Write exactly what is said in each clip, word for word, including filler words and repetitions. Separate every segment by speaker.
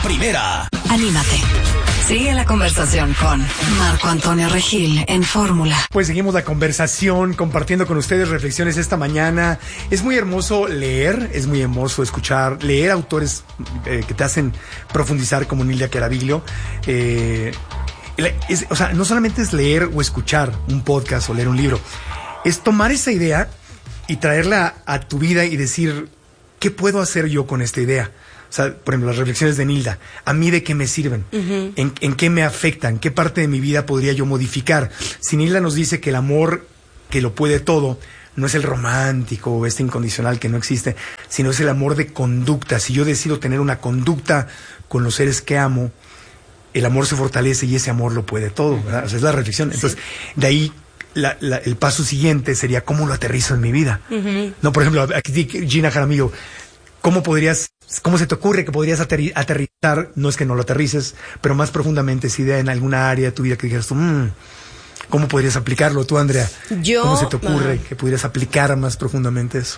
Speaker 1: primera.
Speaker 2: Anímate. Sigue la conversación con Marco Antonio Regil en Fórmula.
Speaker 3: Pues seguimos la conversación, compartiendo con ustedes reflexiones esta mañana. Es muy hermoso leer, es muy hermoso escuchar, leer autores eh, que te hacen profundizar, como Nilda Caraviglio. Eh, es, o sea, no solamente es leer o escuchar un podcast o leer un libro, es tomar esa idea y traerla a tu vida y decir, ¿qué puedo hacer yo con esta idea? O sea, por ejemplo, las reflexiones de Nilda, ¿a mí de qué me sirven? Uh-huh. ¿En, ¿En qué me afectan? ¿Qué parte de mi vida podría yo modificar? Si Nilda nos dice que el amor, que lo puede todo, no es el romántico o este incondicional que no existe, sino es el amor de conducta. Si yo decido tener una conducta con los seres que amo, el amor se fortalece y ese amor lo puede todo, ¿verdad? O sea, es la reflexión. Entonces, sí. De ahí la, la, el paso siguiente sería cómo lo aterrizo en mi vida. Uh-huh. No, por ejemplo, aquí Gina Jaramillo, ¿cómo podrías, cómo se te ocurre que podrías aterri- aterrizar? No es que no lo aterrices, pero más profundamente esa idea en alguna área de tu vida que dijeras tú, mmm, ¿cómo podrías aplicarlo tú, Andrea?
Speaker 4: Yo,
Speaker 3: ¿Cómo se te ocurre
Speaker 4: uh,
Speaker 3: que pudieras aplicar más profundamente eso?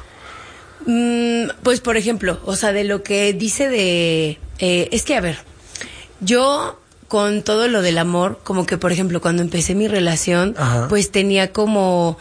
Speaker 4: Mm, pues, por ejemplo, o sea, de lo que dice de... Eh, es que, a ver, yo con todo lo del amor, como que, por ejemplo, cuando empecé mi relación, Ajá. pues tenía como...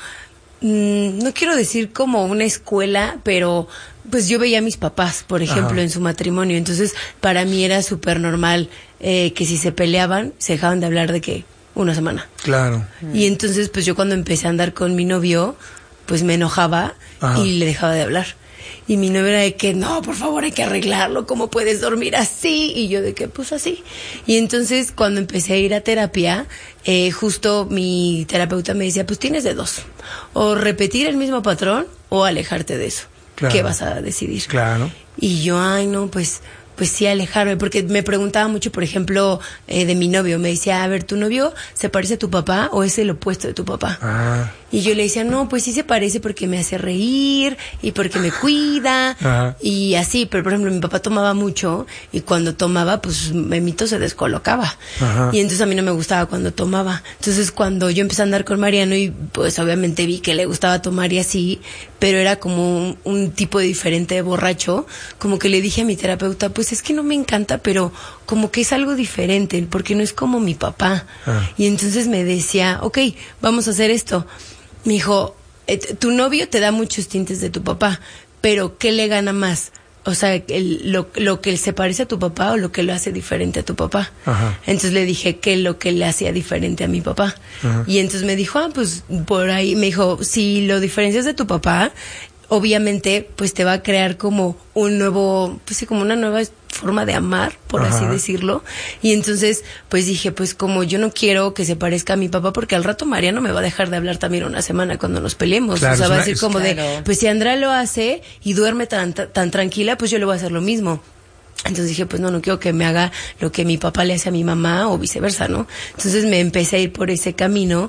Speaker 4: Mm, no quiero decir como una escuela, pero... Pues yo veía a mis papás, por ejemplo, Ajá. en su matrimonio. Entonces, para mí era súper normal eh, que si se peleaban, se dejaban de hablar de que una semana.
Speaker 3: Claro.
Speaker 4: Y entonces, pues yo cuando empecé a andar con mi novio, pues me enojaba Ajá. y le dejaba de hablar. Y mi novio era de que, no, por favor, hay que arreglarlo, ¿cómo puedes dormir así? Y yo de que, pues así. Y entonces, cuando empecé a ir a terapia, eh, justo mi terapeuta me decía, pues tienes de dos. O repetir el mismo patrón o alejarte de eso. Claro. ¿Qué vas a decidir?
Speaker 3: Claro.
Speaker 4: Y yo, ay, no, pues, pues sí, alejarme, porque me preguntaba mucho, por ejemplo, eh, de mi novio. Me decía, a ver, ¿tu novio se parece a tu papá o es el opuesto de tu papá?
Speaker 3: Ah.
Speaker 4: Y yo le decía, no, pues sí se parece porque me hace reír y porque me cuida Ajá. y así. Pero, por ejemplo, mi papá tomaba mucho y cuando tomaba, pues, Memito se descolocaba. Ajá. Y entonces a mí no me gustaba cuando tomaba. Entonces, cuando yo empecé a andar con Mariano y, pues, obviamente vi que le gustaba tomar y así, pero era como un, un tipo diferente de borracho, como que le dije a mi terapeuta, pues, es que no me encanta, pero como que es algo diferente, porque no es como mi papá. Ajá. Y entonces me decía, ok, vamos a hacer esto. Me dijo, eh, tu novio te da muchos tintes de tu papá, pero ¿qué le gana más? O sea, el, lo, lo que se parece a tu papá o lo que lo hace diferente a tu papá. Ajá. Entonces le dije que lo que le hacía diferente a mi papá. Ajá. Y entonces me dijo, ah, pues por ahí, me dijo, si lo diferencias de tu papá, obviamente, pues te va a crear como un nuevo, pues sí, como una nueva forma de amar, por Ajá. así decirlo. Y entonces, pues dije, pues como yo no quiero que se parezca a mi papá, porque al rato Mariano me va a dejar de hablar también una semana cuando nos peleemos. Claro, o sea, va a decir como claro. de, pues si Andrea lo hace y duerme tan, tan tranquila, pues yo le voy a hacer lo mismo. Entonces dije, pues no, no quiero que me haga lo que mi papá le hace a mi mamá o viceversa, ¿no? Entonces me empecé a ir por ese camino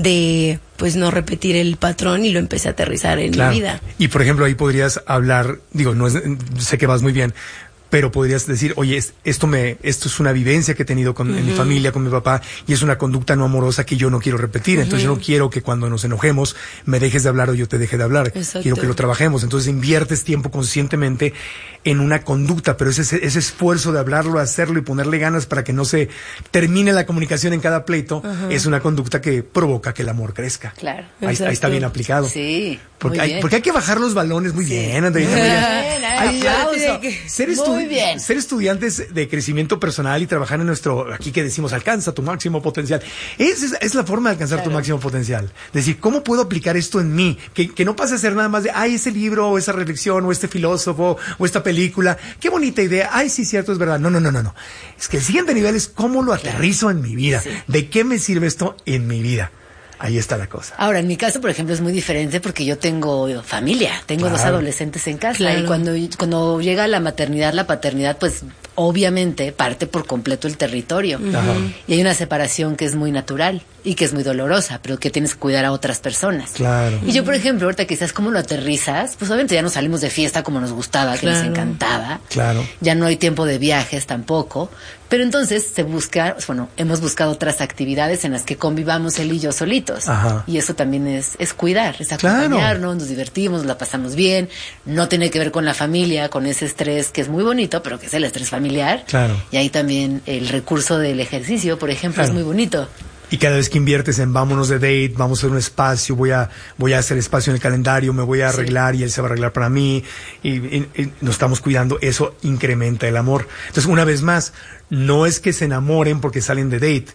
Speaker 4: de, pues, no repetir el patrón y lo empecé a aterrizar en claro. mi vida.
Speaker 3: Y, por ejemplo, ahí podrías hablar, digo, no es, sé que vas muy bien, pero podrías decir, oye, esto me, esto es una vivencia que he tenido con, uh-huh. en mi familia, con mi papá, y es una conducta no amorosa que yo no quiero repetir. Uh-huh. Entonces yo no quiero que cuando nos enojemos me dejes de hablar o yo te deje de hablar. Exacto. Quiero que lo trabajemos. Entonces inviertes tiempo conscientemente en una conducta, pero ese, ese esfuerzo de hablarlo, hacerlo y ponerle ganas para que no se termine la comunicación en cada pleito, uh-huh. es una conducta que provoca que el amor crezca.
Speaker 4: Claro.
Speaker 3: Ahí, ahí está bien aplicado.
Speaker 4: Sí.
Speaker 3: Porque hay, porque hay que bajar los balones muy sí. bien, Andrea. Muy bien. Hay, hay, ser, estu- bien. ser estudiantes de crecimiento personal y trabajar en nuestro, aquí que decimos, alcanza tu máximo potencial. Es, es, es la forma de alcanzar claro. tu máximo potencial. Decir, ¿cómo puedo aplicar esto en mí? Que, que no pase a ser nada más de, ay, ese libro, o esa reflexión, o este filósofo, o esta película. Qué bonita idea. Ay, sí, cierto, es verdad. No, no, no, no, no. Es que el siguiente nivel es cómo lo aterrizo claro. en mi vida. Sí. ¿De qué me sirve esto en mi vida? Ahí está la cosa.
Speaker 5: Ahora, en mi caso, por ejemplo, es muy diferente porque yo tengo familia, tengo claro. dos adolescentes en casa claro. y cuando, cuando llega la maternidad, la paternidad, pues obviamente parte por completo el territorio. Uh-huh. Y hay una separación que es muy natural y que es muy dolorosa, pero que tienes que cuidar a otras personas.
Speaker 3: Claro.
Speaker 5: Y yo, por ejemplo, ahorita quizás cómo lo aterrizas, pues obviamente ya no salimos de fiesta como nos gustaba, que claro. nos encantaba.
Speaker 3: Claro.
Speaker 5: Ya no hay tiempo de viajes tampoco. Pero entonces se busca, bueno, hemos buscado otras actividades en las que convivamos él y yo solitos.
Speaker 3: Ajá.
Speaker 5: Y eso también es, es cuidar, es acompañarnos, claro. nos divertimos, nos la pasamos bien. No tiene que ver con la familia, con ese estrés que es muy bonito, pero que es el estrés familiar. familiar.
Speaker 3: Claro.
Speaker 5: Y ahí también el recurso del ejercicio, por ejemplo,
Speaker 3: claro.
Speaker 5: es muy bonito.
Speaker 3: Y cada vez que inviertes en vámonos de date, vamos a hacer un espacio, voy a voy a hacer espacio en el calendario, me voy a arreglar sí. y él se va a arreglar para mí y, y, y nos estamos cuidando, eso incrementa el amor. Entonces, una vez más, no es que se enamoren porque salen de date.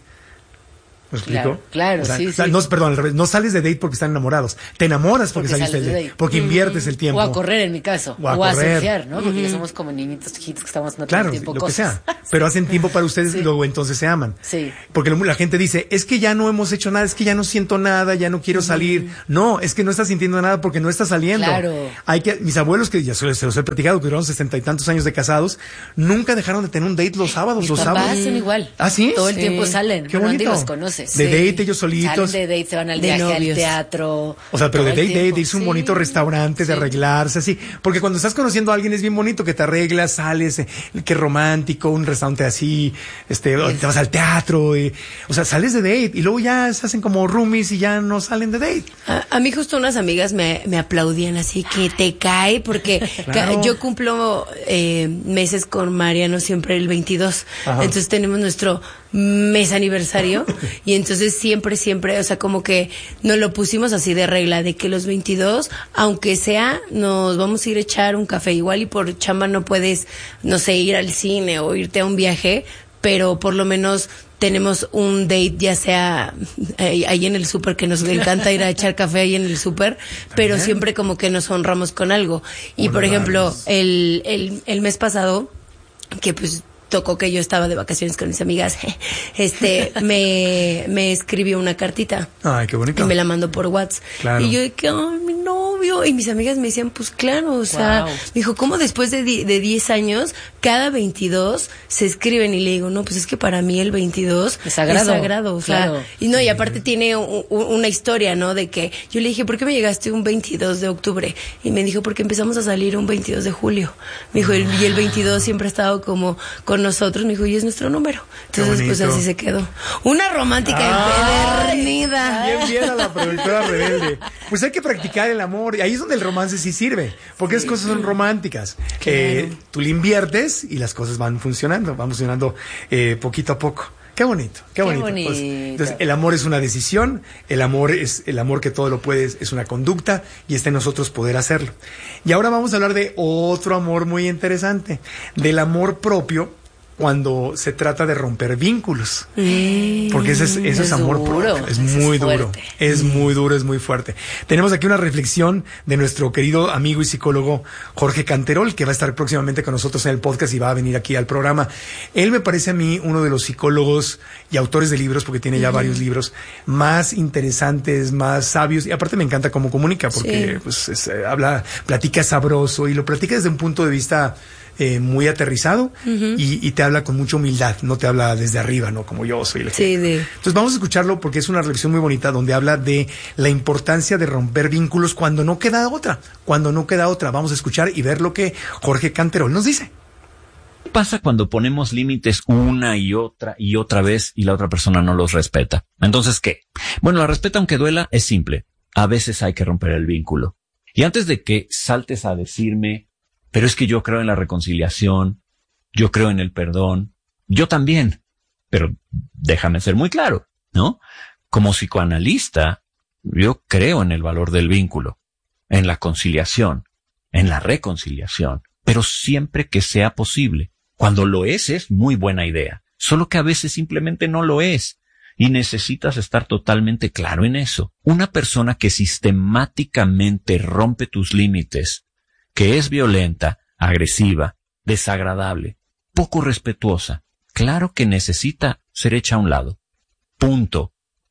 Speaker 3: ¿Me explico?
Speaker 5: Claro, claro,
Speaker 3: o sea,
Speaker 5: sí,
Speaker 3: o sea,
Speaker 5: sí.
Speaker 3: No, perdón, al revés, no sales de date porque están enamorados, te enamoras porque, porque saliste de date, date, porque mm-hmm. inviertes el tiempo.
Speaker 5: O a correr en mi caso, o a,
Speaker 3: o a
Speaker 5: surfear, ¿no? Porque mm-hmm. ya somos como niñitos chiquitos que estamos no
Speaker 3: claro,
Speaker 5: todo el tiempo
Speaker 3: lo
Speaker 5: cosas.
Speaker 3: que sea, pero hacen tiempo para ustedes sí. y luego entonces se aman.
Speaker 5: Sí.
Speaker 3: Porque la gente dice, es que ya no hemos hecho nada, es que ya no siento nada, ya no quiero mm-hmm. salir. No, es que no estás sintiendo nada porque no estás saliendo.
Speaker 5: Claro.
Speaker 3: Hay que, mis abuelos, que ya se los, se los he platicado, que duraron sesenta y tantos años de casados, nunca dejaron de tener un date los sábados,
Speaker 5: Mis
Speaker 3: los
Speaker 5: papás
Speaker 3: sábados.
Speaker 5: son igual.
Speaker 3: ¿Ah, sí?
Speaker 5: Todo el
Speaker 3: sí.
Speaker 5: tiempo salen.
Speaker 3: Qué
Speaker 5: bueno,
Speaker 3: bonito.
Speaker 5: Andy los conoce.
Speaker 3: De
Speaker 5: sí.
Speaker 3: date ellos solitos.
Speaker 5: Salen de date, se van al
Speaker 4: de
Speaker 5: viaje,
Speaker 4: novios.
Speaker 5: al teatro.
Speaker 3: O sea, pero de date, date, es un
Speaker 5: sí.
Speaker 3: bonito restaurante de sí. arreglarse, así. Porque cuando estás conociendo a alguien es bien bonito que te arreglas, sales, eh, qué romántico, un restaurante así, este, es. te vas al teatro, y, o sea, sales de date y luego ya se hacen como roomies y ya no salen de date.
Speaker 4: A, a mí justo unas amigas me, me aplaudían así que te cae porque
Speaker 3: claro.
Speaker 4: ca- yo cumplo eh, meses con Mariano siempre el veintidós. Ajá. Entonces tenemos nuestro mes aniversario y entonces siempre, siempre, o sea, como que nos lo pusimos así de regla de que los veintidós, aunque sea, nos vamos a ir a echar un café igual y por chamba no puedes, no sé, ir al cine o irte a un viaje, pero por lo menos tenemos un date, ya sea eh, ahí en el súper, que nos encanta ir a echar café ahí en el súper, pero siempre como que nos honramos con algo. Y por ejemplo, el, el, el mes pasado, que pues tocó que yo estaba de vacaciones con mis amigas, este, me, me escribió una cartita.
Speaker 3: Ay, qué bonito.
Speaker 4: Y me la mandó por WhatsApp.
Speaker 3: Claro.
Speaker 4: Y yo de que, ay, mi novio. Y mis amigas me decían, pues claro, o sea, wow. Me dijo, ¿cómo después de, di- de diez años, cada veintidós se escriben? Y le digo, no, pues es que para mí el veintidós
Speaker 5: es sagrado.
Speaker 4: Es sagrado, o sea,
Speaker 5: claro.
Speaker 4: Y no, y aparte tiene un, un, una historia, ¿no? De que yo le dije, ¿por qué me llegaste un veintidós de octubre? Y me dijo, porque empezamos a salir un veintidós de julio. Me dijo, el, y el veintidós siempre ha estado como con nosotros. Me dijo, y es nuestro número. Entonces, pues así se quedó. Una romántica empedernida.
Speaker 3: Bien, bien a la productora rebelde. Pues hay que practicar el amor. Y ahí es donde el romance sí sirve. Porque sí. Esas cosas son románticas. Claro. Eh, tú le inviertes y las cosas van funcionando. Van funcionando eh, poquito a poco. Qué bonito, qué, qué bonito. bonito. Pues, entonces, el amor es una decisión, el amor es el amor que todo lo puede, es una conducta y está en nosotros poder hacerlo. Y ahora vamos a hablar de otro amor muy interesante, del amor propio cuando se trata de romper vínculos. Mm, porque ese es, ese es, es amor duro, propio. Es muy es duro. Es mm. muy duro, es muy fuerte. Tenemos aquí una reflexión de nuestro querido amigo y psicólogo Jorge Canterol, que va a estar próximamente con nosotros en el podcast y va a venir aquí al programa. Él me parece a mí uno de los psicólogos y autores de libros, porque tiene ya mm. varios libros, más interesantes, más sabios. Y aparte me encanta cómo comunica, porque sí. pues es, eh, habla, platica sabroso y lo platica desde un punto de vista Eh, muy aterrizado uh-huh. y, y te habla con mucha humildad, no te habla desde arriba, ¿no? Como yo soy el
Speaker 4: sí, de...
Speaker 3: Entonces vamos a escucharlo porque es una reflexión muy bonita donde habla de la importancia de romper vínculos cuando no queda otra, cuando no queda otra. Vamos a escuchar y ver lo que Jorge Canterol nos dice.
Speaker 1: ¿Qué pasa cuando ponemos límites una y otra y otra vez y la otra persona no los respeta? Entonces, ¿qué? Bueno, la respeta aunque duela es simple. A veces hay que romper el vínculo. Y antes de que saltes a decirme, pero es que yo creo en la reconciliación, yo creo en el perdón, yo también, pero déjame ser muy claro, ¿no? Como psicoanalista, yo creo en el valor del vínculo, en la conciliación, en la reconciliación, pero siempre que sea posible. Cuando lo es, es muy buena idea, solo que a veces simplemente no lo es, y necesitas estar totalmente claro en eso. Una persona que sistemáticamente rompe tus límites, que es violenta, agresiva, desagradable, poco respetuosa, claro que necesita ser hecha a un lado. Punto.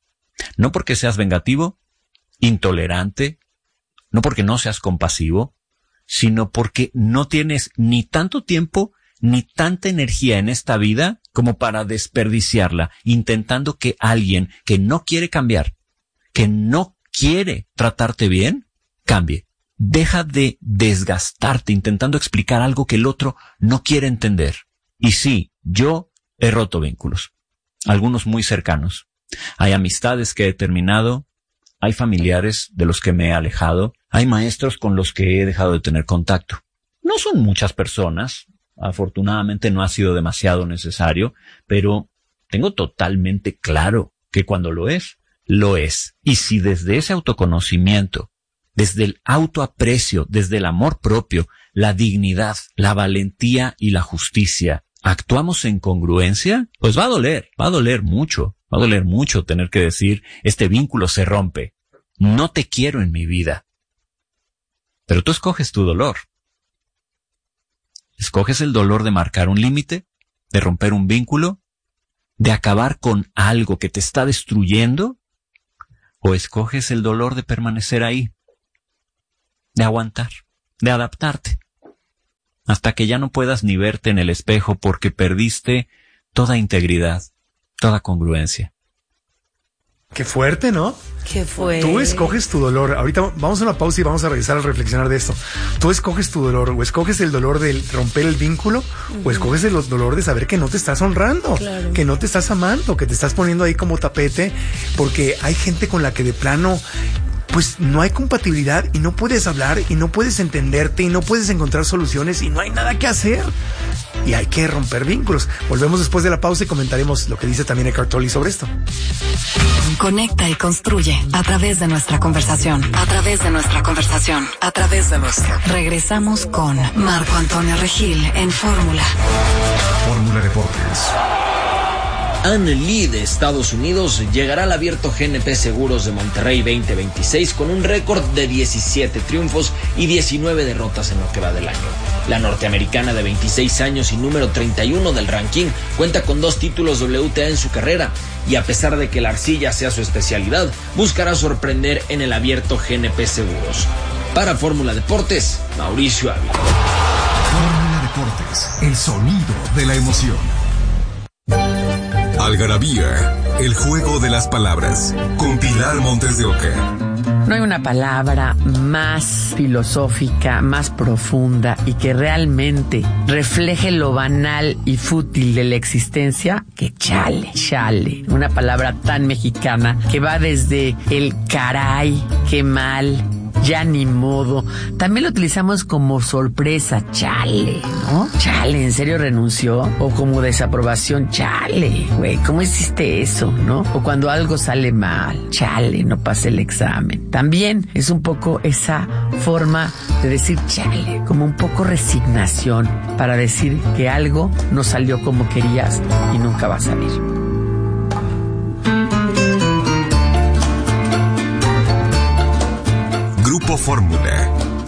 Speaker 1: No porque seas vengativo, intolerante, no porque no seas compasivo, sino porque no tienes ni tanto tiempo ni tanta energía en esta vida como para desperdiciarla intentando que alguien que no quiere cambiar, que no quiere tratarte bien, cambie. Deja de desgastarte intentando explicar algo que el otro no quiere entender. Y sí, yo he roto vínculos, algunos muy cercanos. Hay amistades que he terminado, hay familiares de los que me he alejado, hay maestros con los que he dejado de tener contacto. No son muchas personas, Afortunadamente no ha sido demasiado necesario, pero tengo totalmente claro que cuando lo es, lo es. Y si desde ese autoconocimiento, desde el autoaprecio, desde el amor propio, la dignidad, la valentía y la justicia, actuamos en congruencia, pues va a doler, va a doler mucho, va a doler mucho tener que decir, este vínculo se rompe, no te quiero en mi vida. Pero tú escoges tu dolor. Escoges el dolor de marcar un límite, de romper un vínculo, de acabar con algo que te está destruyendo, o escoges el dolor de permanecer ahí, de aguantar, de adaptarte, hasta que ya no puedas ni verte en el espejo porque perdiste toda integridad, toda congruencia.
Speaker 3: Qué fuerte, ¿no?
Speaker 4: Qué fuerte.
Speaker 3: Tú escoges tu dolor. Ahorita vamos a una pausa y vamos a regresar a reflexionar de esto. Tú escoges tu dolor, o escoges el dolor de romper el vínculo, uh-huh. o escoges el dolor de saber que no te estás honrando, claro. que no te estás amando, que te estás poniendo ahí como tapete, porque hay gente con la que de plano pues no hay compatibilidad y no puedes hablar y no puedes entenderte y no puedes encontrar soluciones y no hay nada que hacer. Y hay que romper vínculos. Volvemos después de la pausa y comentaremos lo que dice también Eckhart Tolle sobre esto.
Speaker 2: Conecta y construye a través de nuestra conversación. A través de nuestra conversación. A través de nuestra. Regresamos con Marco Antonio Regil en Fórmula.
Speaker 6: Fórmula Deportes.
Speaker 7: Anne Lee de Estados Unidos llegará al Abierto G N P Seguros de Monterrey veinte veintiséis con un récord de diecisiete triunfos y diecinueve derrotas en lo que va del año. La norteamericana de veintiséis años y número treinta y uno del ranking cuenta con dos títulos W T A en su carrera y a pesar de que la arcilla sea su especialidad, buscará sorprender en el Abierto G N P Seguros. Para Fórmula Deportes, Mauricio Ávila.
Speaker 6: Fórmula Deportes, el sonido de la emoción. Algarabía, el juego de las palabras, con Pilar Montes de Oca.
Speaker 8: No hay una palabra más filosófica, más profunda y que realmente refleje lo banal y fútil de la existencia que chale, chale. Una palabra tan mexicana que va desde el caray, qué mal, ya ni modo. También lo utilizamos como sorpresa, chale, ¿no? Chale, ¿en serio renunció? O como desaprobación, chale, güey, ¿cómo hiciste eso, no? O cuando algo sale mal, chale, no pasé el examen. También es un poco esa forma de decir chale, como un poco resignación para decir que algo no salió como querías y nunca va a salir.
Speaker 6: Grupo Fórmula.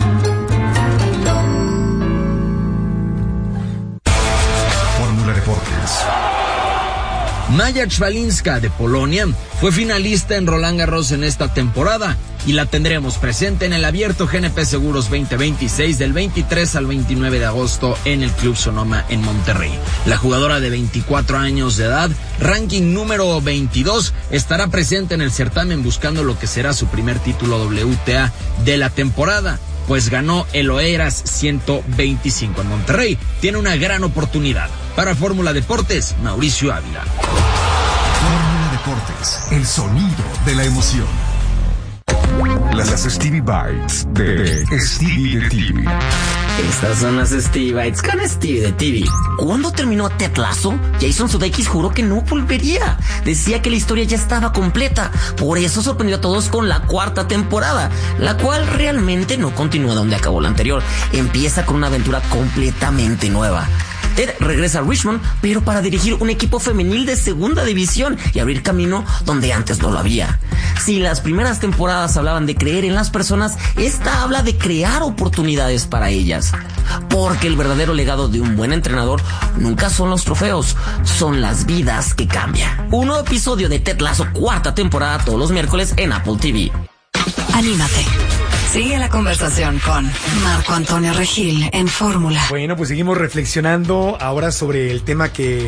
Speaker 6: Fórmula Deportes.
Speaker 7: Maja Szwalinska de Polonia fue finalista en Roland Garros en esta temporada y la tendremos presente en el Abierto G N P Seguros veinte veintiséis del veintitrés al veintinueve de agosto en el Club Sonoma en Monterrey. La jugadora de veinticuatro años de edad, ranking número veintidós, estará presente en el certamen buscando lo que será su primer título W T A de la temporada, pues ganó el Oeiras ciento veinticinco en Monterrey. Tiene una gran oportunidad. Para Fórmula Deportes, Mauricio Ávila.
Speaker 6: Fórmula Deportes, el sonido de la emoción. Las Stevie Bites de Stevie de T V.
Speaker 9: Estas son las Stevie Bites con Stevie de T V.
Speaker 10: ¿Cuándo terminó Ted Lasso? Jason Sudeikis juró que no volvería. Decía que la historia ya estaba completa. Por eso sorprendió a todos con la cuarta temporada, la cual realmente no continúa donde acabó la anterior. Empieza con una aventura completamente nueva. Ted regresa a Richmond, pero para dirigir un equipo femenil de segunda división y abrir camino donde antes no lo había. Si las primeras temporadas hablaban de creer en las personas, esta habla de crear oportunidades para ellas. Porque el verdadero legado de un buen entrenador nunca son los trofeos, son las vidas que cambian. Un nuevo episodio de Ted Lasso, cuarta temporada, todos los miércoles en Apple T V.
Speaker 2: Anímate. Sigue la conversación con Marco Antonio Regil en Fórmula.
Speaker 3: Bueno, pues seguimos reflexionando ahora sobre el tema que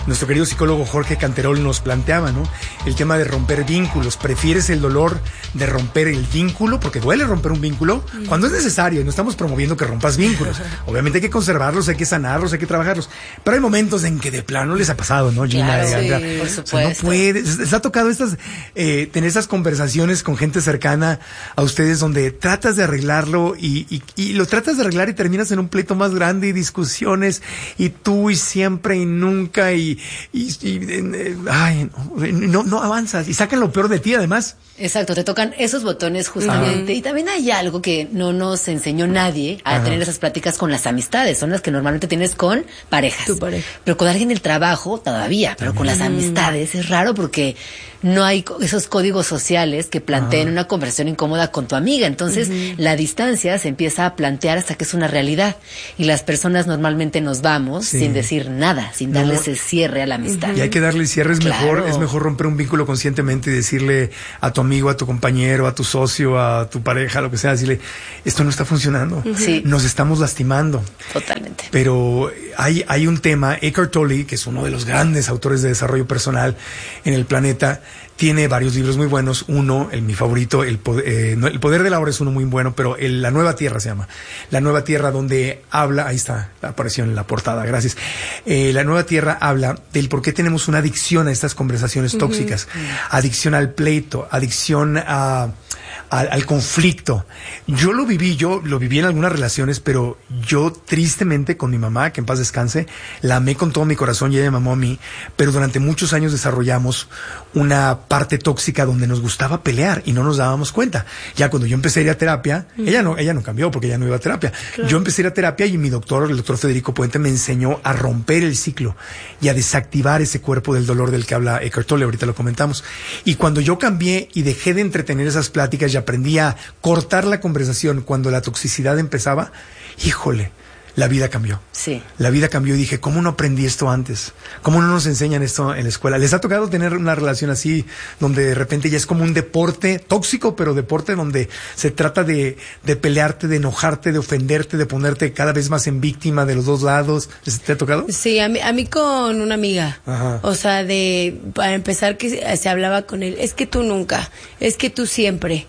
Speaker 3: nuestro querido psicólogo Jorge Canterol nos planteaba, ¿no? El tema de romper vínculos. ¿Prefieres el dolor de romper el vínculo? Porque duele romper un vínculo mm. cuando es necesario. No estamos promoviendo que rompas vínculos. Obviamente hay que conservarlos, hay que sanarlos, hay que trabajarlos. Pero hay momentos en que de plano les ha pasado, ¿no, Gina?
Speaker 5: Claro,
Speaker 3: Andrea?
Speaker 5: sí, por supuesto.
Speaker 3: O sea, no puede. Les ha tocado estas, eh, tener esas conversaciones con gente cercana a ustedes donde tratas de arreglarlo y, y, y lo tratas de arreglar y terminas en un pleito más grande y discusiones y tú y siempre y nunca y, y, y eh, ay, no, no avanzas y sacan lo peor de ti además.
Speaker 5: Exacto, te tocan esos botones justamente. Ajá. Y también hay algo que no nos enseñó nadie a Ajá. tener esas pláticas con las amistades. Son las que normalmente tienes con parejas.
Speaker 4: Tu pareja.
Speaker 5: Pero con alguien del trabajo todavía. Pero con las amistades es raro porque no hay esos códigos sociales que planteen Ajá. una conversación incómoda con tu amiga. Entonces uh-huh. la distancia se empieza a plantear hasta que es una realidad. Y las personas normalmente nos vamos sí. sin decir nada, sin darle no. ese cierre a la amistad.
Speaker 3: Uh-huh. Y hay que darle cierre. Es claro. mejor, es mejor romper un vínculo conscientemente y decirle a tu amigo, a tu compañero, a tu socio, a tu pareja, lo que sea, decirle, esto no está funcionando.
Speaker 5: Sí.
Speaker 3: Nos estamos lastimando.
Speaker 5: Totalmente.
Speaker 3: Pero hay, hay un tema, Eckhart Tolle, que es uno de los grandes autores de desarrollo personal en el planeta, tiene varios libros muy buenos. Uno, el mi favorito, el poder, eh, no, el poder de la hora es uno muy bueno, pero el, La Nueva Tierra se llama. La Nueva Tierra, donde habla, ahí está, apareció en la portada, gracias. Eh, La Nueva Tierra habla del por qué tenemos una adicción a estas conversaciones uh-huh. tóxicas. Adicción al pleito, adicción a... Al, al conflicto. Yo lo viví, yo lo viví en algunas relaciones, pero yo tristemente con mi mamá, que en paz descanse, la amé con todo mi corazón y ella me amó a mí, pero durante muchos años desarrollamos una parte tóxica donde nos gustaba pelear y no nos dábamos cuenta. Ya cuando yo empecé a ir a terapia, mm. ella no, ella no cambió porque ella no iba a terapia. Claro. Yo empecé a ir a terapia y mi doctor, el doctor Federico Puente, me enseñó a romper el ciclo y a desactivar ese cuerpo del dolor del que habla Eckhart Tolle, ahorita lo comentamos. Y cuando yo cambié y dejé de entretener esas pláticas, ya aprendí a cortar la conversación cuando la toxicidad empezaba, híjole, la vida cambió.
Speaker 5: Sí.
Speaker 3: La vida cambió y dije, ¿cómo no aprendí esto antes? ¿Cómo no nos enseñan esto en la escuela? ¿Les ha tocado tener una relación así, donde de repente ya es como un deporte tóxico, pero deporte donde se trata de, de pelearte, de enojarte, de ofenderte, de ponerte cada vez más en víctima de los dos lados? ¿Te ha tocado?
Speaker 4: Sí, a mí, a mí con una amiga. Ajá. O sea, de, para empezar que se hablaba con él, es que tú nunca, es que tú siempre.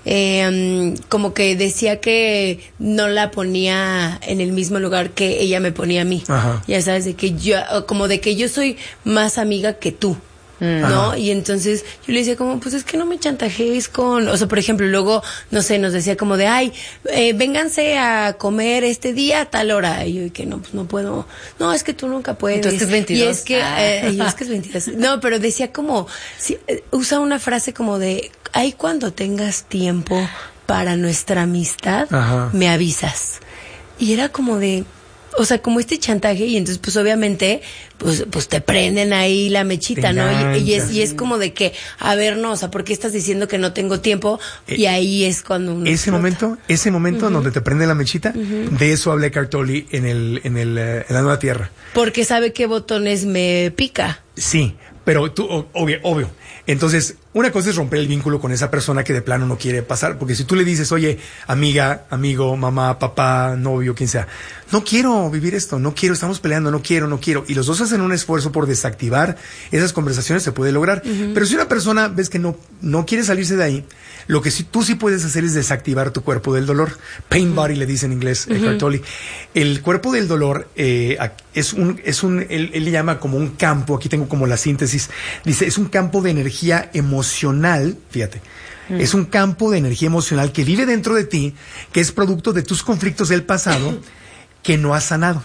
Speaker 4: Eh, como que decía que no la ponía en el mismo lugar que ella me ponía a mí. Ajá. Ya sabes, de que yo, como de que yo soy más amiga que tú, ¿no? Ajá. Y entonces yo le decía como, pues es que no me chantajees con, o sea, por ejemplo, luego, no sé, nos decía como de, ay, eh, vénganse a comer este día a tal hora. Y yo, y que no, pues no puedo, no, es que tú nunca puedes.
Speaker 5: Entonces es veintidós.
Speaker 4: Y es que, ah. eh, y es que es veintidós. No, pero decía como, sí, eh, usa una frase como de, ay, cuando tengas tiempo para nuestra amistad, Ajá. me avisas. Y era como de, o sea, como este chantaje, y entonces pues obviamente pues pues te prenden ahí la mechita, ¿no? Y, y es y es como de que, a ver, no, o sea, ¿por qué estás diciendo que no tengo tiempo? Y ahí es cuando uno
Speaker 3: ese explota. momento, ese momento uh-huh. donde te prende la mechita, uh-huh. de eso habla Eckhart Tolle en el en el en la Nueva Tierra.
Speaker 4: Porque sabe qué botones me pica.
Speaker 3: Sí, pero tú obvio, obvio. Entonces, una cosa es romper el vínculo con esa persona que de plano no quiere pasar, porque si tú le dices, oye, amiga, amigo, mamá, papá, novio, quien sea, no quiero vivir esto, no quiero, estamos peleando, no quiero, no quiero, y los dos hacen un esfuerzo por desactivar esas conversaciones, se puede lograr. Uh-huh. Pero si una persona ves que no, no quiere salirse de ahí, lo que sí, tú sí puedes hacer es desactivar tu cuerpo del dolor. Pain uh-huh. body le dice en inglés, uh-huh. Eckhart Tolle. El cuerpo del dolor eh, es un, es un, él, él le llama como un campo, aquí tengo como la síntesis, dice, es un campo de energía emocional, fíjate, mm. es un campo de energía emocional que vive dentro de ti, que es producto de tus conflictos del pasado que no has sanado.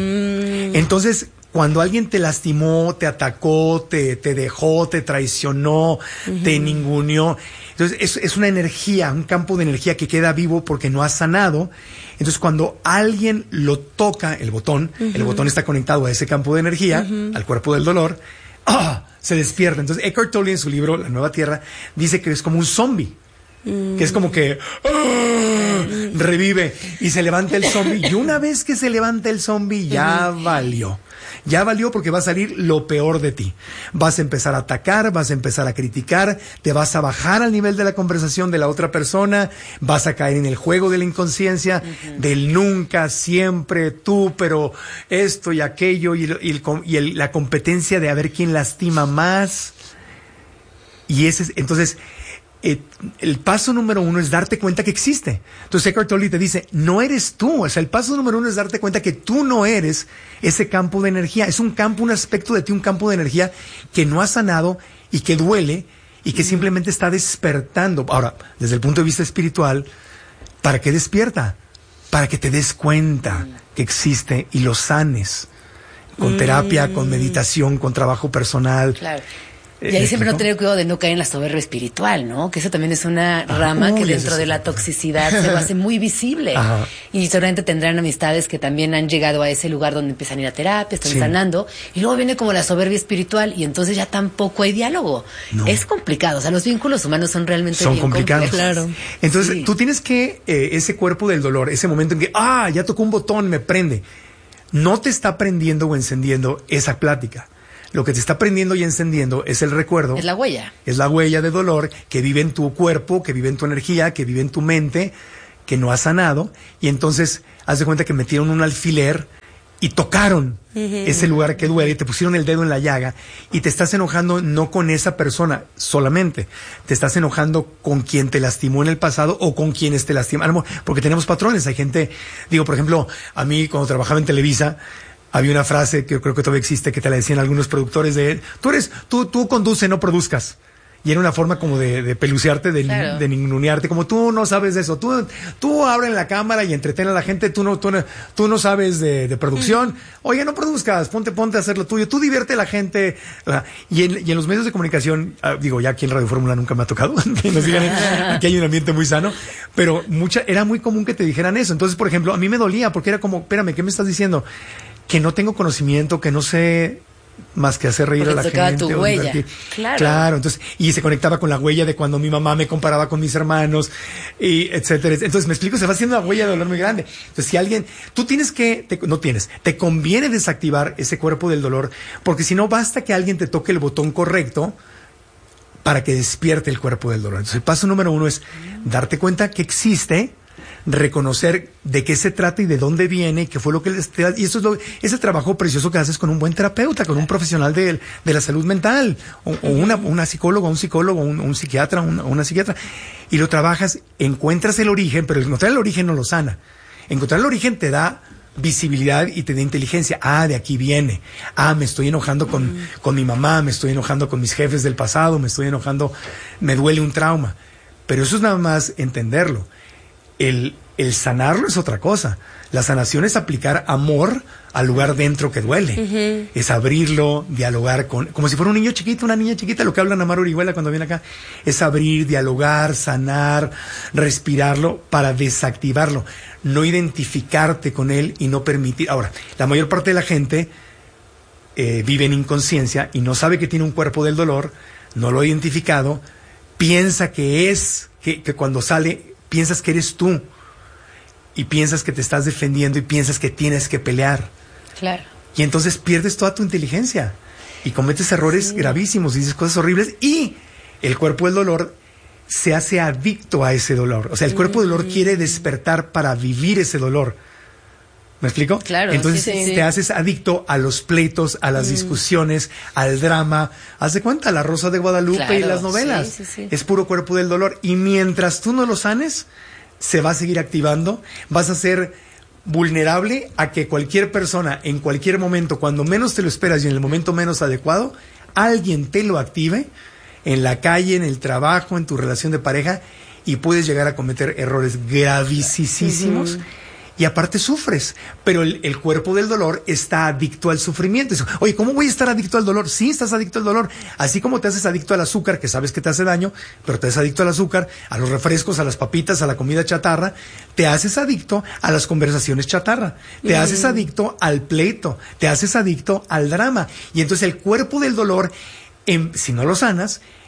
Speaker 3: Mm. Entonces, cuando alguien te lastimó, te atacó, te, te dejó, te traicionó, uh-huh. te ninguneó, entonces es, es una energía, un campo de energía que queda vivo porque no has sanado. Entonces cuando alguien lo toca, el botón, uh-huh. el botón está conectado a ese campo de energía, uh-huh. al cuerpo del dolor, ¡ah! Se despierta. Entonces Eckhart Tolle en su libro La Nueva Tierra dice que es como un zombie. Que es como que ¡ah! revive y se levanta el zombie. Y una vez que se levanta el zombie ya valió. Ya valió porque va a salir lo peor de ti. Vas a empezar a atacar, vas a empezar a criticar, te vas a bajar al nivel de la conversación de la otra persona, vas a caer en el juego de la inconsciencia, uh-huh. del nunca, siempre, tú, pero esto y aquello, y, y, el, y el, la competencia de a ver quién lastima más. Y ese es, entonces, eh, el paso número uno es darte cuenta que existe. Entonces Eckhart Tolle te dice, no eres tú. O sea, el paso número uno es darte cuenta que tú no eres ese campo de energía. Es un campo, un aspecto de ti, un campo de energía que no has sanado y que duele y que simplemente está despertando. Ahora, desde el punto de vista espiritual, ¿para qué despierta? Para que te des cuenta que existe y lo sanes. Con terapia, con meditación, con trabajo personal.
Speaker 5: Claro. Y ahí siempre no tener cuidado de no caer en la soberbia espiritual, ¿no? Que eso también es una rama Uy, que dentro de la toxicidad se lo hace muy visible. Ajá. Y seguramente tendrán amistades que también han llegado a ese lugar donde empiezan a ir a terapia, están sí. sanando, y luego viene como la soberbia espiritual y entonces ya tampoco hay diálogo. No. Es complicado, o sea, los vínculos humanos son realmente
Speaker 3: son
Speaker 5: bien
Speaker 3: complicados.
Speaker 5: Claro.
Speaker 3: Entonces,
Speaker 5: sí.
Speaker 3: tú tienes que, eh, ese cuerpo del dolor, ese momento en que, ah, ya tocó un botón, me prende. No te está prendiendo o encendiendo esa plática. Lo que te está prendiendo y encendiendo es el recuerdo.
Speaker 5: Es la huella.
Speaker 3: Es la huella de dolor que vive en tu cuerpo, que vive en tu energía, que vive en tu mente, que no has sanado. Y entonces, haz de cuenta que metieron un alfiler y tocaron uh-huh. ese lugar que duele, y te pusieron el dedo en la llaga y te estás enojando no con esa persona solamente, te estás enojando con quien te lastimó en el pasado o con quienes te lastimaron, porque tenemos patrones. Hay gente, digo, por ejemplo, a mí cuando trabajaba en Televisa, había una frase que creo que todavía existe, que te la decían algunos productores de él, tú eres, tú, tú conduce, no produzcas. Y era una forma como de, de pelucearte, de, claro. de ningunearte, como tú no sabes de eso, tú, tú abre la cámara y entretén a la gente, tú no, tú no, tú no sabes de, de producción, mm. oye, no produzcas, ponte, ponte a hacer lo tuyo, tú divierte a la gente. Y en, y en los medios de comunicación, uh, digo, ya aquí en Radio Fórmula nunca me ha tocado, que nos digan, aquí hay un ambiente muy sano, pero mucha, era muy común que te dijeran eso. Entonces, por ejemplo, a mí me dolía, porque era como, espérame, ¿qué me estás diciendo? Que no tengo conocimiento, que no sé más que hacer reír
Speaker 5: porque
Speaker 3: a la
Speaker 5: te
Speaker 3: gente.
Speaker 5: Tu
Speaker 3: o
Speaker 5: huella.
Speaker 3: Claro. Claro, entonces, y se conectaba con la huella de cuando mi mamá me comparaba con mis hermanos, y etcétera. Entonces, me explico, se va haciendo una huella de dolor muy grande. Entonces, si alguien, tú tienes que, te, no tienes, te conviene desactivar ese cuerpo del dolor, porque si no, basta que alguien te toque el botón correcto para que despierte el cuerpo del dolor. Entonces, el paso número uno es darte cuenta que existe, reconocer de qué se trata y de dónde viene y qué fue lo que les te da, y eso es lo, ese trabajo precioso que haces con un buen terapeuta, con un profesional de, de la salud mental, o, o una, una psicóloga, un psicólogo, un, un psiquiatra, una, una psiquiatra, y lo trabajas, encuentras el origen, pero encontrar el origen no lo sana. Encontrar el origen te da visibilidad y te da inteligencia. Ah, de aquí viene. Ah, me estoy enojando con, uh-huh. con mi mamá, me estoy enojando con mis jefes del pasado, me estoy enojando, me duele un trauma. Pero eso es nada más entenderlo. El, el sanarlo es otra cosa. La sanación es aplicar amor al lugar dentro que duele. Uh-huh. Es abrirlo, dialogar con, como si fuera un niño chiquito, una niña chiquita, lo que habla Namar Orihuela cuando viene acá. Es abrir, dialogar, sanar, respirarlo para desactivarlo. No identificarte con él y no permitir. Ahora, la mayor parte de la gente eh, vive en inconsciencia y no sabe que tiene un cuerpo del dolor, no lo ha identificado, piensa que es, que, que cuando sale, piensas que eres tú y piensas que te estás defendiendo y piensas que tienes que pelear.
Speaker 5: Claro.
Speaker 3: Y entonces pierdes toda tu inteligencia y cometes errores sí. gravísimos y dices cosas horribles y el cuerpo del dolor se hace adicto a ese dolor. O sea, el cuerpo del dolor quiere despertar para vivir ese dolor. ¿Me explico?
Speaker 5: Claro.
Speaker 3: Entonces
Speaker 5: sí, sí,
Speaker 3: te
Speaker 5: sí.
Speaker 3: haces adicto a los pleitos, a las mm. discusiones, al drama. Haz de cuenta, La Rosa de Guadalupe claro, y las novelas. Sí, sí, sí. Es puro cuerpo del dolor. Y mientras tú no lo sanes, se va a seguir activando. Vas a ser vulnerable a que cualquier persona, en cualquier momento, cuando menos te lo esperas y en el momento menos adecuado, alguien te lo active en la calle, en el trabajo, en tu relación de pareja, y puedes llegar a cometer errores gravísimos. Uh-huh. Y aparte sufres, pero el, el cuerpo del dolor está adicto al sufrimiento. Oye, ¿cómo voy a estar adicto al dolor? Sí, estás adicto al dolor. Así como te haces adicto al azúcar, que sabes que te hace daño, pero te haces adicto al azúcar, a los refrescos, a las papitas, a la comida chatarra, te haces adicto a las conversaciones chatarra, te mm. haces adicto al pleito, te haces adicto al drama. Y entonces el cuerpo del dolor, em, si no lo sanas,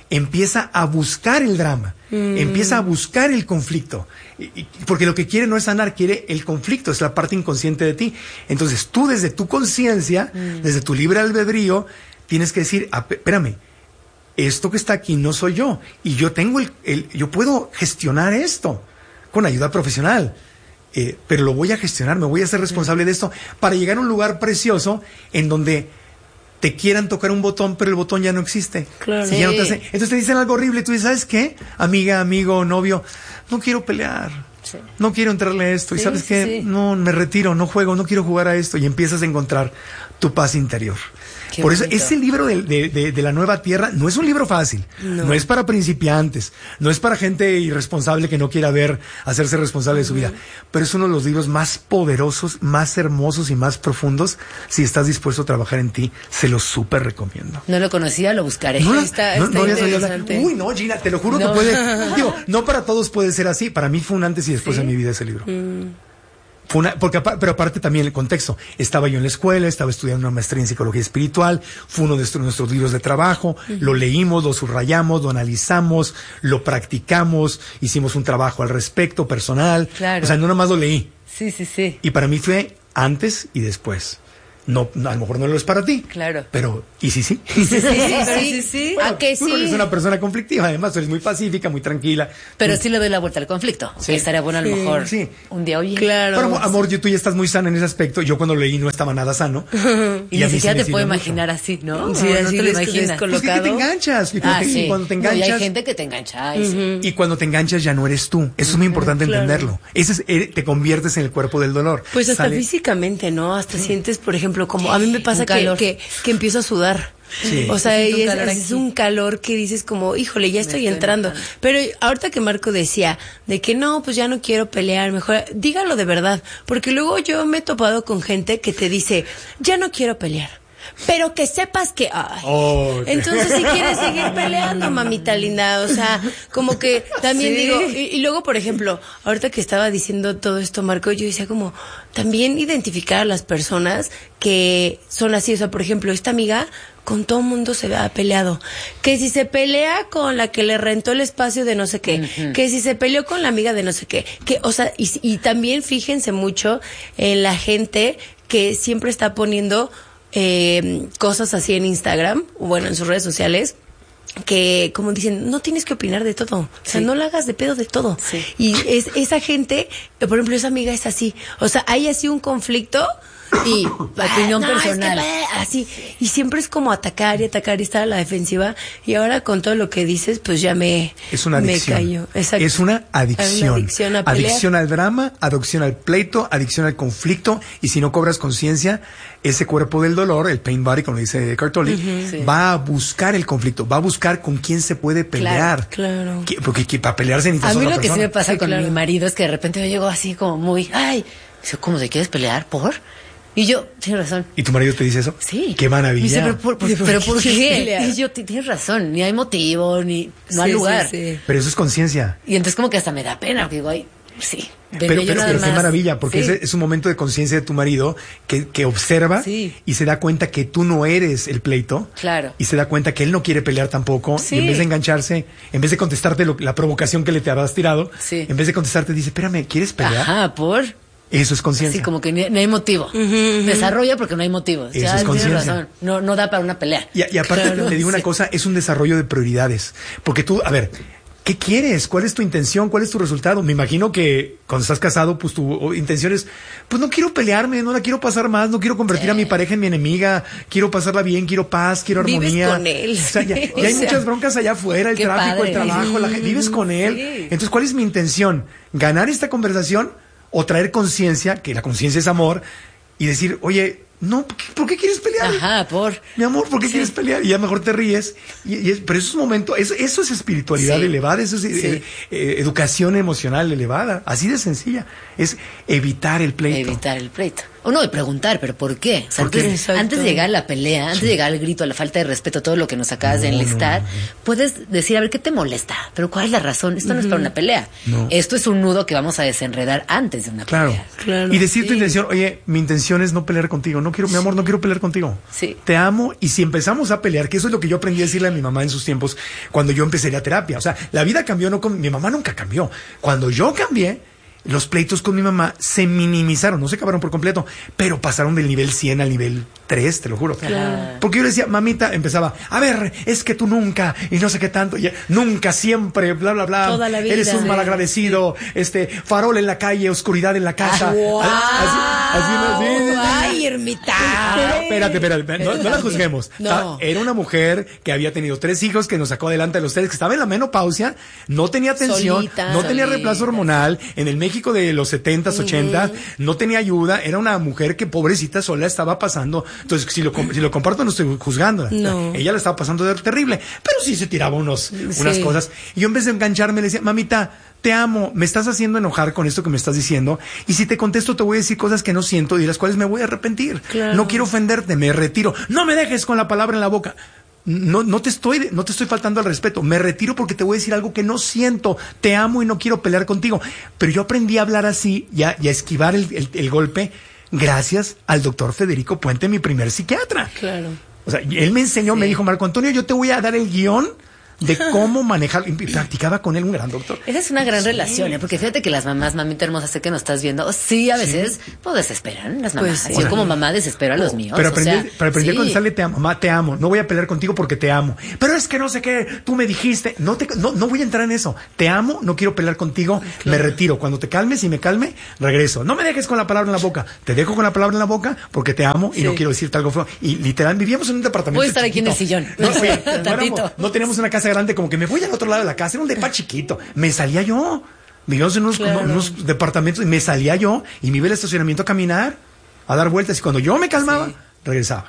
Speaker 3: empieza a buscar el drama, mm. empieza a buscar el conflicto, y, y, porque lo que quiere no es sanar, quiere el conflicto, es la parte inconsciente de ti. Entonces tú desde tu conciencia, mm. desde tu libre albedrío, tienes que decir, espérame, esto que está aquí no soy yo, y yo tengo el, el yo puedo gestionar esto con ayuda profesional, eh, pero lo voy a gestionar, me voy a hacer responsable de esto para llegar a un lugar precioso en donde te quieran tocar un botón, pero el botón ya no existe.
Speaker 4: Claro.
Speaker 3: Y ya no te hace, entonces te dicen algo horrible y tú dices, ¿sabes qué? Amiga, amigo, novio, no quiero pelear. Sí. No quiero entrarle a esto. Sí, y ¿sabes sí, qué? Sí. No, me retiro, no juego, no quiero jugar a esto. Y empiezas a encontrar tu paz interior. Qué Por bonito. Eso, ese libro de, de, de, de la nueva tierra no es un libro fácil. No. No es para principiantes. No es para gente irresponsable que no quiera ver, hacerse responsable uh-huh. de su vida. Pero es uno de los libros más poderosos, más hermosos y más profundos. Si estás dispuesto a trabajar en ti, se lo súper recomiendo.
Speaker 5: No lo conocía, lo buscaré.
Speaker 3: No,
Speaker 5: está,
Speaker 3: no,
Speaker 5: está
Speaker 3: no interesante. Uy, no, Gina, te lo juro no. que puede. Digo, no para todos puede ser así. Para mí fue un antes y después ¿Sí? en mi vida ese libro. Mm. Fue una, porque, pero aparte también el contexto. Estaba yo en la escuela, estaba estudiando una maestría en psicología espiritual, fue uno de nuestros, nuestros libros de trabajo, uh-huh. lo leímos, lo subrayamos, lo analizamos, lo practicamos, hicimos un trabajo al respecto, personal.
Speaker 5: Claro.
Speaker 3: O sea, no nada más lo leí.
Speaker 5: Sí, sí, sí.
Speaker 3: Y para mí fue antes y después. No, a lo mejor no lo es para ti.
Speaker 5: Claro.
Speaker 3: Pero, ¿y si sí?
Speaker 5: Sí, sí, sí. sí, sí, sí.
Speaker 3: Bueno,
Speaker 5: ¿A que
Speaker 3: tú
Speaker 5: sí?
Speaker 3: no eres una persona conflictiva, además, tú eres muy pacífica, muy tranquila.
Speaker 5: Pero
Speaker 3: tú...
Speaker 5: sí le doy la vuelta al conflicto. Sí. Estaría bueno a lo mejor
Speaker 3: sí.
Speaker 5: un día, oye.
Speaker 4: Claro.
Speaker 3: Pero, amor, yo, tú ya estás muy sana en ese aspecto. Yo cuando leí no estaba nada sano.
Speaker 5: y, y ni siquiera sí te puedo imaginar mucho. Así, ¿no?
Speaker 4: Sí,
Speaker 5: no,
Speaker 4: así
Speaker 5: no te lo imaginas.
Speaker 3: Pues que te enganchas. Y cuando,
Speaker 5: ah,
Speaker 3: te,
Speaker 5: sí.
Speaker 3: y cuando te enganchas.
Speaker 5: No, y hay gente que te engancha. Ay,
Speaker 3: uh-huh. sí. Y cuando te enganchas ya no eres tú. Eso es muy importante claro. entenderlo. Ese es, eh, te conviertes en el cuerpo del dolor.
Speaker 4: Pues hasta
Speaker 3: Sale...
Speaker 4: físicamente, ¿no? Hasta sí. sientes, por ejemplo, como a mí me pasa que, que, que empiezo a sudar. Sí. O sea, es, un es, es un calor que dices como, híjole, ya estoy, estoy entrando. Entrando. Pero ahorita que Marco decía de que no, pues ya no quiero pelear, mejor dígalo de verdad. Porque luego yo me he topado con gente que te dice, ya no quiero pelear. Pero que sepas que... Ay. Oh, okay. Entonces si quieres seguir peleando, mamita linda. O sea, como que también sí. digo... Y, y luego, por ejemplo, ahorita que estaba diciendo todo esto, Marco, yo decía como... También identificar a las personas que son así. O sea, por ejemplo, esta amiga... Con todo mundo se ha peleado. Que si se pelea con la que le rentó el espacio de no sé qué. Uh-huh. Que si se peleó con la amiga de no sé qué. Que, o sea, y, y también fíjense mucho en la gente que siempre está poniendo eh, cosas así en Instagram, o bueno, en sus redes sociales, que como dicen, no tienes que opinar de todo. O sea, sí. no la hagas de pedo de todo. Sí. Y es esa gente, por ejemplo, esa amiga es así. O sea, hay así un conflicto... Y
Speaker 5: la opinión
Speaker 4: no,
Speaker 5: personal
Speaker 4: es que, así y siempre es como atacar y atacar y estar a la defensiva y ahora con todo lo que dices pues ya me
Speaker 3: es una adicción
Speaker 4: me cayó. Exacto.
Speaker 3: Es una adicción,
Speaker 4: una adicción, a
Speaker 3: adicción al drama, adicción al pleito, adicción al conflicto y si no cobras conciencia ese cuerpo del dolor, el pain body como dice Eckhart Tolle, uh-huh. sí. va a buscar el conflicto, va a buscar con quién se puede pelear,
Speaker 4: claro, claro.
Speaker 3: porque que, para pelearse necesitas
Speaker 5: a mí
Speaker 3: otra
Speaker 5: lo
Speaker 3: persona.
Speaker 5: Que sí me pasa
Speaker 4: sí,
Speaker 5: con
Speaker 4: claro.
Speaker 5: mi marido es que de repente yo llego así como muy ay, ¿cómo te quieres pelear? ¿Por? Y yo, tienes razón.
Speaker 3: ¿Y tu marido te dice eso?
Speaker 5: Sí.
Speaker 3: ¡Qué maravilla!
Speaker 5: Dice, pero ¿por, por, pero ¿por qué? Y yo, tienes razón, ni hay motivo, ni no sí, hay lugar.
Speaker 4: Sí, sí.
Speaker 3: Pero eso es conciencia.
Speaker 5: Y entonces como que hasta me da pena, porque digo, ay, sí.
Speaker 3: Pero, pero, pero qué maravilla, porque sí. es, es un momento de conciencia de tu marido que, que observa
Speaker 5: sí.
Speaker 3: y se da cuenta que tú no eres el pleito.
Speaker 5: Claro.
Speaker 3: Y se da cuenta que él no quiere pelear tampoco. Sí. Y en vez de engancharse, en vez de contestarte lo, la provocación que le te habías tirado,
Speaker 5: sí.
Speaker 3: en vez de contestarte dice, espérame, ¿quieres pelear?
Speaker 5: Ajá, ¿por?
Speaker 3: Eso es conciencia.
Speaker 5: Sí, como que no hay motivo. Uh-huh, uh-huh. Desarrolla porque no hay motivo.
Speaker 3: Eso
Speaker 5: ya,
Speaker 3: es conciencia.
Speaker 5: Razón. No, no da para una pelea.
Speaker 3: Y, y aparte
Speaker 5: claro,
Speaker 3: te digo
Speaker 5: sí.
Speaker 3: una cosa, es un desarrollo de prioridades. Porque tú, a ver, ¿qué quieres? ¿Cuál es tu intención? ¿Cuál es tu resultado? Me imagino que cuando estás casado, pues tu intención es, pues no quiero pelearme, no la quiero pasar más, no quiero convertir sí. a mi pareja en mi enemiga, quiero pasarla bien, quiero paz, quiero armonía.
Speaker 4: Vives con él.
Speaker 3: O sea, ya, ya hay muchas broncas allá afuera, el
Speaker 5: Qué
Speaker 3: tráfico,
Speaker 5: padre.
Speaker 3: el trabajo, la, vives con él.
Speaker 5: Sí.
Speaker 3: Entonces, ¿cuál es mi intención? ¿Ganar esta conversación o traer conciencia, que la conciencia es amor, y decir, oye, no, ¿por qué, ¿por qué quieres pelear?
Speaker 5: Ajá, por...
Speaker 3: Mi amor, ¿por qué sí. quieres pelear? Y ya mejor te ríes. Y, y es, pero eso es un momento, eso, eso es espiritualidad sí. elevada, eso es sí. eh, eh, educación emocional elevada, así de sencilla. Es evitar el pleito.
Speaker 5: Evitar el pleito. O no, y preguntar, ¿pero por qué? O sea,
Speaker 3: ¿Por qué?
Speaker 5: antes, antes de llegar a la pelea, antes sí. de llegar al grito, a la falta de respeto, todo lo que nos acabas no, de enlistar, no, no, no. puedes decir, a ver, ¿qué te molesta? ¿Pero cuál es la razón? Esto uh-huh. no es para una pelea. No. Esto es un nudo que vamos a desenredar antes de una
Speaker 3: claro,
Speaker 5: pelea.
Speaker 3: Claro. Y decir sí. tu intención, oye, mi intención es no pelear contigo. No quiero, mi amor, no quiero pelear contigo.
Speaker 5: Sí.
Speaker 3: Te amo. Y si empezamos a pelear, que eso es lo que yo aprendí a decirle a mi mamá en sus tiempos, cuando yo empecé a terapia. O sea, la vida cambió, no con, mi mamá nunca cambió. Cuando yo cambié, los pleitos con mi mamá se minimizaron, no se acabaron por completo, pero pasaron del nivel cien al nivel tres, te lo juro. Claro. Porque yo le decía, mamita, empezaba, a ver, es que tú nunca, y no sé qué tanto, y nunca, siempre, bla, bla, bla.
Speaker 4: Toda la vida.
Speaker 3: Eres un malagradecido, este, farol en la calle, oscuridad en la casa.
Speaker 4: Ah, wow.
Speaker 3: Así, así, así, así.
Speaker 4: Ay, ermita.
Speaker 3: Ah, espérate, espérate, no, no la juzguemos.
Speaker 4: No.
Speaker 3: Era una mujer que había tenido tres hijos, que nos sacó adelante a los tres, que estaba en la menopausia, no tenía atención,
Speaker 4: Solita,
Speaker 3: no tenía
Speaker 4: solita.
Speaker 3: reemplazo hormonal, en el México de los setentas, ochentas, uh-huh. no tenía ayuda, era una mujer que pobrecita sola estaba pasando. Entonces, si lo, si lo comparto, no estoy juzgando.
Speaker 4: No.
Speaker 3: Ella la estaba pasando de terrible, pero sí se tiraba unos,
Speaker 4: sí.
Speaker 3: unas cosas. Y yo en vez de engancharme le decía, mamita, te amo, me estás haciendo enojar con esto que me estás diciendo, y si te contesto te voy a decir cosas que no siento y de las cuales me voy a arrepentir.
Speaker 4: Claro.
Speaker 3: No quiero ofenderte, me retiro. No me dejes con la palabra en la boca. No, no te estoy, no te estoy faltando al respeto. Me retiro porque te voy a decir algo que no siento. Te amo y no quiero pelear contigo. Pero yo aprendí a hablar así y a, y a esquivar el, el, el golpe gracias al doctor Federico Puente, mi primer psiquiatra.
Speaker 4: Claro.
Speaker 3: O sea, él me enseñó, sí. me dijo, Marco Antonio, yo te voy a dar el guión de cómo manejar, y practicaba con él un gran doctor.
Speaker 5: Esa es una gran
Speaker 3: sí.
Speaker 5: relación, ¿eh? Porque fíjate que las mamás, mamita hermosa, sé que nos estás viendo, sí, a veces, sí. pues desesperan las mamás. Pues, sí. Yo como mamá desespero a los míos.
Speaker 3: Pero aprendí,
Speaker 5: o sea,
Speaker 3: pero aprendí
Speaker 5: sí.
Speaker 3: a contestarle, te amo, mamá, te amo, no voy a pelear contigo porque te amo. Pero es que no sé qué, tú me dijiste, no te, no, no voy a entrar en eso. Te amo, no quiero pelear contigo, claro. me retiro. Cuando te calmes y me calme, regreso. No me dejes con la palabra en la boca. Te dejo con la palabra en la boca porque te amo y sí. no quiero decirte algo feo. Y literal, vivíamos en un departamento
Speaker 5: Voy a estar
Speaker 3: chiquito.
Speaker 5: aquí en el sillón.
Speaker 3: No, oye, no, éramos, no teníamos una casa grande, como que me voy al otro lado de la casa, era un depa chiquito, me salía yo, vivíamos en unos, claro. unos departamentos y me salía yo y me iba al estacionamiento a caminar, a dar vueltas y cuando yo me calmaba, sí. regresaba.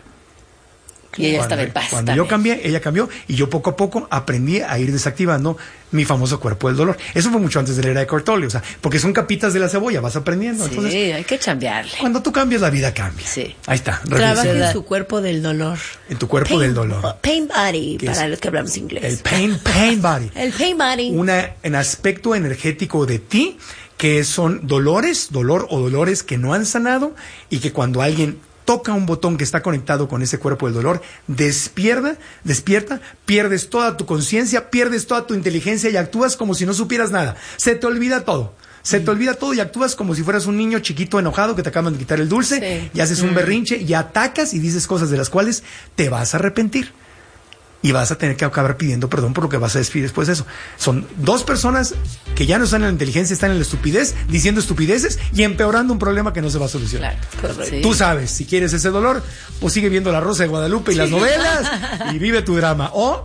Speaker 5: Y ella
Speaker 3: cuando,
Speaker 5: estaba en paz.
Speaker 3: Cuando
Speaker 5: también.
Speaker 3: yo cambié, ella cambió y yo poco a poco aprendí a ir desactivando mi famoso cuerpo del dolor. Eso fue mucho antes de la era de Cortoli, o sea, porque son capitas de la cebolla, vas aprendiendo.
Speaker 5: Sí,
Speaker 3: entonces,
Speaker 5: hay que chambearle.
Speaker 3: Cuando tú cambias, la vida cambia.
Speaker 5: Sí.
Speaker 3: Ahí está.
Speaker 4: Trabaja en su cuerpo del dolor.
Speaker 3: En tu cuerpo
Speaker 4: pain,
Speaker 3: del dolor.
Speaker 4: Pain body, para
Speaker 3: es?
Speaker 4: los que hablamos inglés.
Speaker 3: El pain, pain body.
Speaker 4: El pain body.
Speaker 3: Una, un aspecto energético de ti que son dolores, dolor o dolores que no han sanado y que cuando alguien toca un botón que está conectado con ese cuerpo del dolor, despierta, despierta, pierdes toda tu conciencia, pierdes toda tu inteligencia y actúas como si no supieras nada. Se te olvida todo. Se te olvida todo y actúas como si fueras un niño chiquito enojado que te acaban de quitar el dulce sí. y haces un berrinche y atacas y dices cosas de las cuales te vas a arrepentir. Y vas a tener que acabar pidiendo perdón por lo que vas a decir después de eso. Son dos personas que ya no están en la inteligencia, están en la estupidez, diciendo estupideces y empeorando un problema que no se va a solucionar.
Speaker 5: Claro, sí.
Speaker 3: Tú sabes, si quieres ese dolor, pues sigue viendo La Rosa de Guadalupe y sí. las novelas y vive tu drama. O,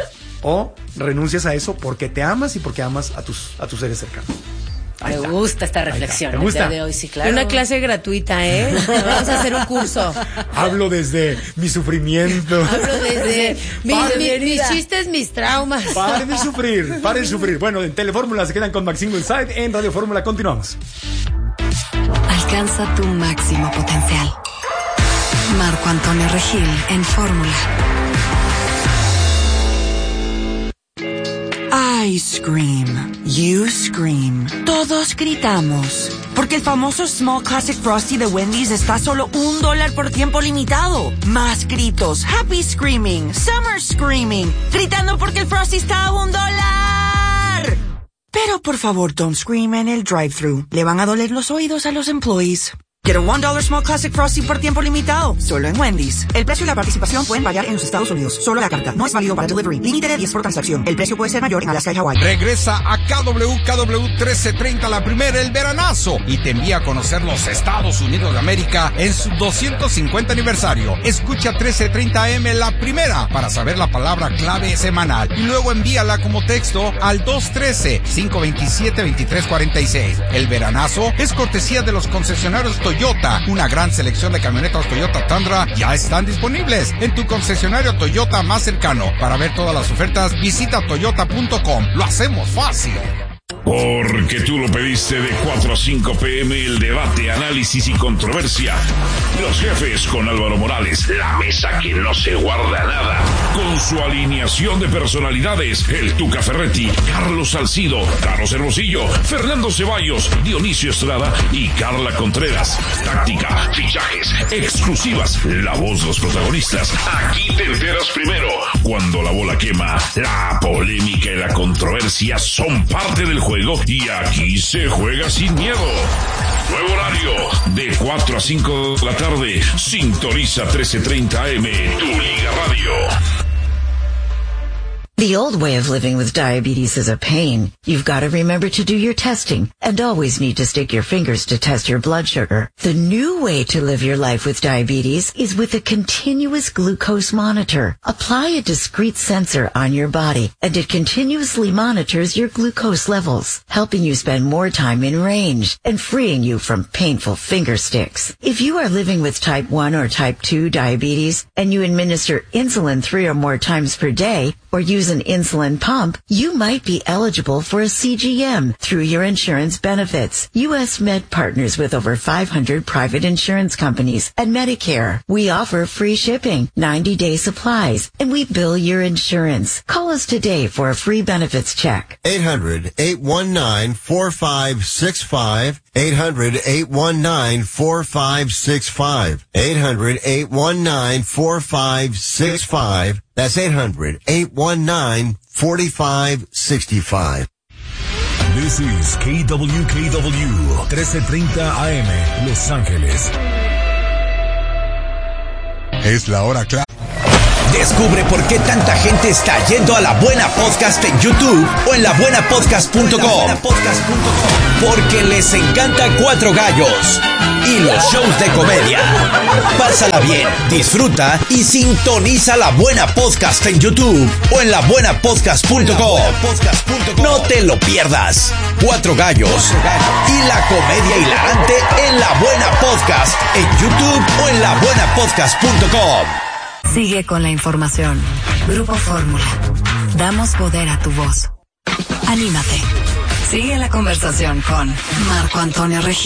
Speaker 3: o renuncias a eso porque te amas y porque amas a tus, a tus seres cercanos.
Speaker 5: Ahí me está. gusta esta reflexión.
Speaker 3: ¿Te gusta?
Speaker 5: El día de hoy, sí, claro.
Speaker 4: Una clase gratuita, ¿eh? Vamos a hacer un curso.
Speaker 3: Hablo desde mi sufrimiento.
Speaker 4: Hablo desde mis, mi, mis chistes, mis traumas.
Speaker 3: Paren de sufrir, paren de sufrir. Bueno, en Telefórmula se quedan con Maximo Inside. En Radio Fórmula continuamos.
Speaker 2: Alcanza tu máximo potencial. Marco Antonio Regil en Fórmula.
Speaker 11: I scream. You scream. Todos gritamos. Porque el famoso Small Classic Frosty de Wendy's está a solo un dólar por tiempo limitado. Más gritos. Happy screaming. Summer screaming. Gritando porque el Frosty está a un dólar. Pero por favor, don't scream en el drive-thru. Le van a doler los oídos a los employees. Get a one dollar Small Classic Frosty por tiempo limitado. Solo en Wendy's. El precio y la participación pueden variar en los Estados Unidos. Solo la carta. No es válido para delivery. Límite de diez por transacción. El precio puede ser mayor en Alaska y Hawái.
Speaker 12: Regresa a K W K W trece treinta la primera, el veranazo. Y te envía a conocer los Estados Unidos de América en su doscientos cincuenta aniversario. Escucha trece treinta A M la primera para saber la palabra clave semanal. Y luego envíala como texto al dos uno tres, cinco dos siete, dos tres cuatro seis. El veranazo es cortesía de los concesionarios Toyota. Una gran selección de camionetas Toyota Tundra ya están disponibles en tu concesionario Toyota más cercano. Para ver todas las ofertas, visita toyota punto com. Lo hacemos fácil.
Speaker 13: Porque tú lo pediste de cuatro a cinco pm, el debate, análisis y controversia. Los jefes con Álvaro Morales, la mesa que no se guarda nada. Con su alineación de personalidades, el Tuca Ferretti, Carlos Salcido, Carlos Hermosillo, Fernando Ceballos, Dionisio Estrada y Carla Contreras. Táctica, fichajes, exclusivas, la voz de los protagonistas. Aquí te enteras primero. Cuando la bola quema, la polémica y la controversia son parte del juego y aquí se juega sin miedo. Nuevo horario, de cuatro a cinco de la tarde. Sintoniza trece treinta A M, tu Liga Radio.
Speaker 14: The old way of living with diabetes is a pain. You've got to remember to do your testing and always need to stick your fingers to test your blood sugar. The new way to live your life with diabetes is with a continuous glucose monitor. Apply a discrete sensor on your body and it continuously monitors your glucose levels, helping you spend more time in range and freeing you from painful finger sticks. If you are living with type one or type two diabetes and you administer insulin three or more times per day or use an insulin pump, you might be eligible for a C G M through your insurance benefits. U S Med partners with over five hundred private insurance companies and Medicare. We offer free shipping, ninety day supplies, and we bill your insurance. Call us today for a free benefits check.
Speaker 15: eight hundred, eight one nine, four five six five. eight hundred, eight one nine, four five six five. eight hundred, eight one nine, four five six five. That's eight hundred, eight one nine, four five six five.
Speaker 6: This is K W K W, trece treinta A M, Los Ángeles.
Speaker 12: Es la hora clara.
Speaker 16: Descubre por qué tanta gente está yendo a La Buena Podcast en YouTube o en la buena podcast punto com. Porque les encanta Cuatro Gallos y los shows de comedia. Pásala bien, disfruta y sintoniza La Buena Podcast en YouTube o en la buena podcast punto com. No te lo pierdas. Cuatro Gallos y la comedia hilarante en La Buena Podcast en YouTube o en la buena podcast punto com.
Speaker 2: Sigue con la información. Grupo Fórmula. Damos poder a tu voz. Anímate. Sigue la conversación con Marco Antonio Regil.